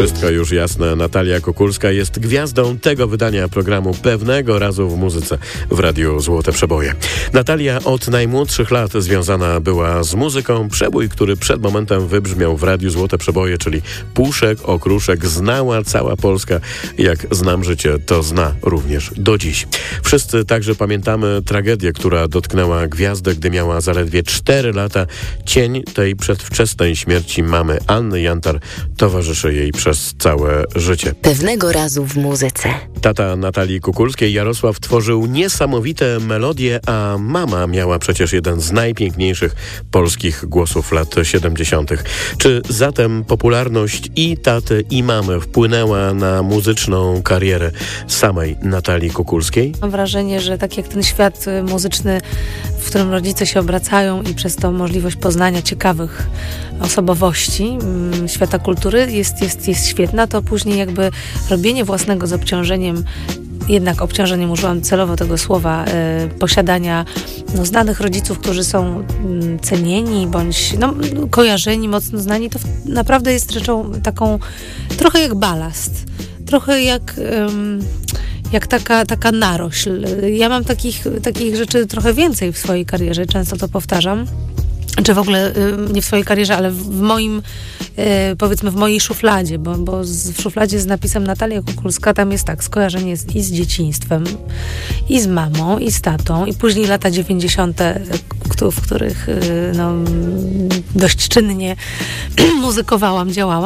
Wszystko już jasne. Natalia Kukulska jest gwiazdą tego wydania programu Pewnego razu w muzyce w Radiu Złote Przeboje. Natalia od najmłodszych lat związana była z muzyką. Przebój, który przed momentem wybrzmiał w Radiu Złote Przeboje, czyli Puszek, Okruszek, znała cała Polska. Jak znam życie, to zna również do dziś. Wszyscy także pamiętamy tragedię, która dotknęła gwiazdę, gdy miała zaledwie 4 lata. Cień tej przedwczesnej śmierci mamy Anny Jantar towarzyszy jej przez całe życie. Pewnego razu w muzyce. Tata Natalii Kukulskiej, Jarosław, tworzył niesamowite melodie, a mama miała przecież jeden z najpiękniejszych polskich głosów lat 70. Czy zatem popularność i taty, i mamy wpłynęła na muzyczną karierę samej Natalii Kukulskiej? Mam wrażenie, że tak jak ten świat muzyczny, w którym rodzice się obracają i przez to możliwość poznania ciekawych osobowości świata kultury jest świetna, to później jakby robienie własnego z obciążeniem, jednak obciążeniem, użyłam celowo tego słowa, posiadania znanych rodziców, którzy są cenieni bądź kojarzeni, mocno znani, to naprawdę jest rzeczą taką trochę jak balast, trochę jak taka narośl. Ja mam takich rzeczy trochę więcej w swojej karierze, często to powtarzam. Czy w ogóle nie w swojej karierze, ale w moim, powiedzmy w mojej szufladzie, bo w szufladzie z napisem Natalia Kukulska tam jest tak, skojarzenie jest i z dzieciństwem, i z mamą, i z tatą, i później lata 90., w których dość czynnie muzykowałam, działałam.